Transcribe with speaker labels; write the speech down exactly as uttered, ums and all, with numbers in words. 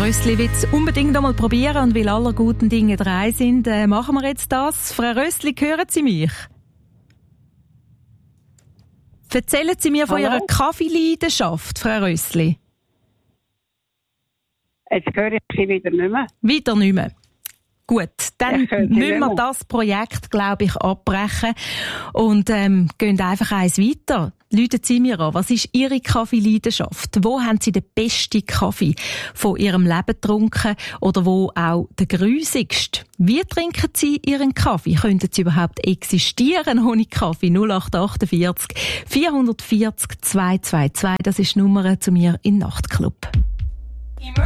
Speaker 1: Rössli will es unbedingt noch mal probieren und weil aller guten Dinge drei sind, äh, machen wir jetzt das. Frau Rössli, hören Sie mich? Erzählen Sie mir von
Speaker 2: Hallo?
Speaker 1: Ihrer Kaffeeleidenschaft, Frau Rössli.
Speaker 2: Jetzt höre ich Sie wieder nicht mehr.
Speaker 1: Wieder nicht mehr. Gut, dann
Speaker 2: Ich höre Sie
Speaker 1: müssen
Speaker 2: nicht
Speaker 1: wir
Speaker 2: mehr.
Speaker 1: das Projekt, glaube ich, abbrechen und ähm, gehen einfach eins weiter. Läuten Sie mir an, was ist Ihre Kaffeeleidenschaft? Wo haben Sie den besten Kaffee von Ihrem Leben getrunken oder wo auch den grusigsten? Wie trinken Sie Ihren Kaffee? Könnten Sie überhaupt existieren ohne Kaffee? null acht achtundvierzig vierhundertvierzig zweihundertzweiundzwanzig, das ist die Nummer zu mir in Nachtclub.